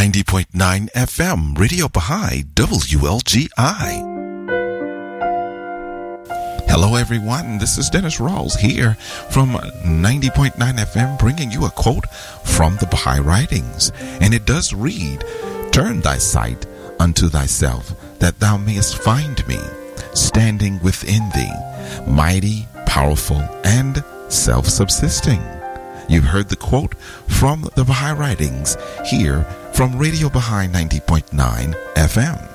90.9 FM, Radio Baha'i, WLGI. Hello everyone, this is Dennis Rawls here from 90.9 FM bringing you a quote from the Baha'i Writings. And it does read, "Turn thy sight unto thyself, that thou mayest find me, standing within thee, mighty, powerful, and self-subsisting." You've heard the quote from the Baha'i Writings here from Radio Baha'i 90.9 FM.